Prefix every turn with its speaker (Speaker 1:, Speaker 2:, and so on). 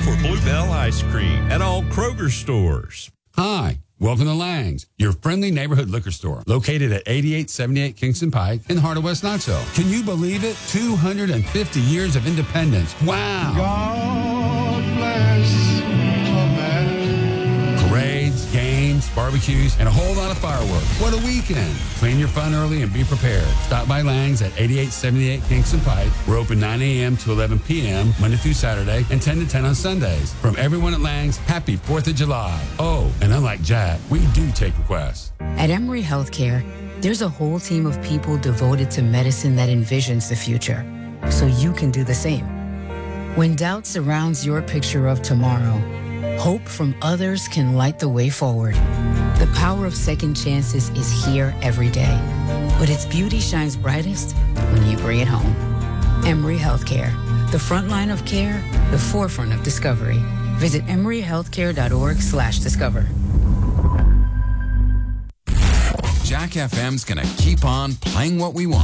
Speaker 1: for Bluebell Ice Cream at all Kroger stores.
Speaker 2: Hi, welcome to Lang's, your friendly neighborhood liquor store, located at 8878 Kingston Pike in the heart of West Knoxville. Can you believe it? 250 years of independence. Wow.
Speaker 3: God bless America.
Speaker 2: Parades, games, barbecues, and a whole lot of fireworks. What a weekend. Plan your fun early and be prepared. Stop by Lang's at 8878 Kingston Pike. We're open 9 a.m. to 11 p.m. Monday through Saturday and 10 to 10 on Sundays. From everyone at Lang's, happy 4th of July. Oh, and unlike Jack, we do take requests.
Speaker 4: At Emory Healthcare, there's a whole team of people devoted to medicine that envisions the future, so you can do the same. When doubt surrounds your picture of tomorrow, hope from others can light the way forward. The power of second chances is here every day, but its beauty shines brightest when you bring it home. Emory Healthcare, the front line of care, the forefront of discovery. Visit emoryhealthcare.org/discover.
Speaker 5: Jack FM's gonna keep on playing what we want.